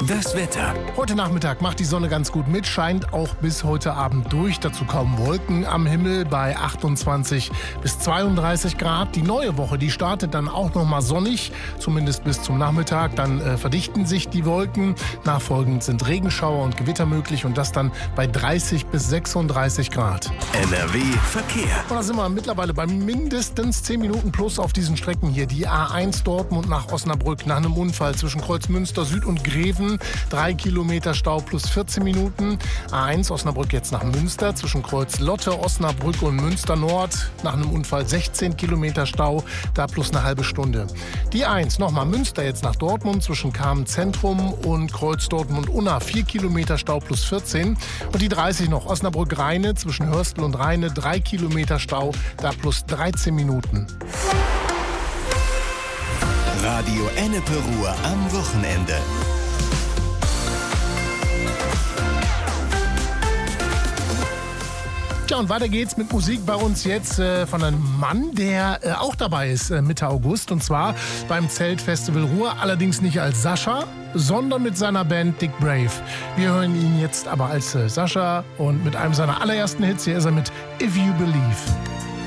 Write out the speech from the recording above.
Das Wetter. Heute Nachmittag macht die Sonne ganz gut mit, scheint auch bis heute Abend durch. Dazu kaum Wolken am Himmel bei 28 bis 32 Grad. Die neue Woche, die startet dann auch noch mal sonnig, zumindest bis zum Nachmittag. Dann verdichten sich die Wolken. Nachfolgend sind Regenschauer und Gewitter möglich und das dann bei 30 bis 36 Grad. NRW Verkehr. Und da sind wir mittlerweile bei mindestens 10 Minuten plus auf diesen Strecken hier. Die A1 Dortmund nach Osnabrück nach einem Unfall zwischen Kreuzmünster Süd und Greven. 3 Kilometer Stau plus 14 Minuten. A1 Osnabrück jetzt nach Münster zwischen Kreuz Lotte, Osnabrück und Münster Nord. Nach einem Unfall 16 Kilometer Stau, da plus eine halbe Stunde. Die A1 nochmal Münster jetzt nach Dortmund zwischen Kamen Zentrum und Kreuz Dortmund Unna. 4 Kilometer Stau plus 14. Und die 30 noch Osnabrück Rheine zwischen Hörstel und Rheine. 3 Kilometer Stau, da plus 13 Minuten. Radio Ennepe Ruhr am Wochenende. Tja, und weiter geht's mit Musik bei uns jetzt von einem Mann, der auch dabei ist Mitte August. Und zwar beim Zeltfestival Ruhr, allerdings nicht als Sascha, sondern mit seiner Band Dick Brave. Wir hören ihn jetzt aber als Sascha und mit einem seiner allerersten Hits. Hier ist er mit If You Believe.